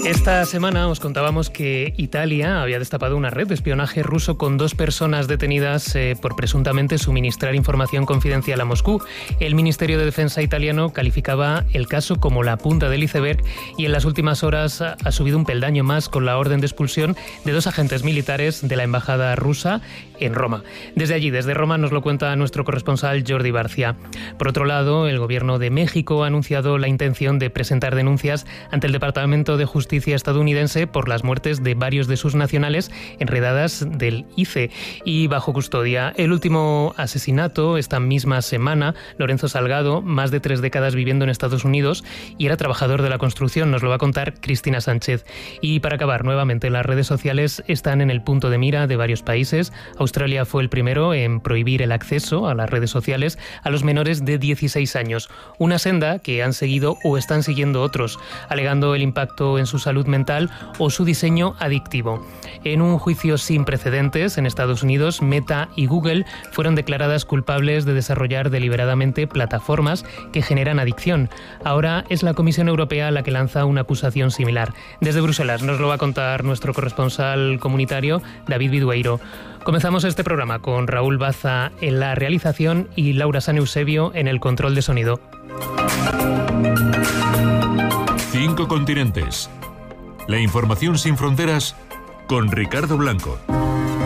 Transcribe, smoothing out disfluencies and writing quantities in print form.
Esta semana os contábamos que Italia había destapado una red de espionaje ruso con 2 personas detenidas por presuntamente suministrar información confidencial a Moscú. El Ministerio de Defensa italiano calificaba el caso como la punta del iceberg y en las últimas horas ha subido un peldaño más con la orden de expulsión de 2 agentes militares de la embajada rusa en Roma. Desde allí, desde Roma, nos lo cuenta nuestro corresponsal Jordi Barcia. Por otro lado, el gobierno de México ha anunciado la intención de presentar denuncias ante el Departamento de Justicia estadounidense por las muertes de varios de sus nacionales en redadas del ICE y bajo custodia. El último asesinato esta misma semana, Lorenzo Salgado, más de 3 décadas viviendo en Estados Unidos y era trabajador de la construcción, nos lo va a contar Cristina Sánchez. Y para acabar, nuevamente, las redes sociales están en el punto de mira de varios países. Australia fue el primero en prohibir el acceso a las redes sociales a los menores de 16 años, una senda que han seguido o están siguiendo otros, alegando el impacto en su salud mental o su diseño adictivo. En un juicio sin precedentes en Estados Unidos, Meta y Google fueron declaradas culpables de desarrollar deliberadamente plataformas que generan adicción. Ahora es la Comisión Europea la que lanza una acusación similar. Desde Bruselas nos lo va a contar nuestro corresponsal comunitario, David Vidueiro. Comenzamos este programa con Raúl Baza en la realización y Laura San Eusebio en el control de sonido. 5 continentes. La información sin fronteras con Ricardo Blanco.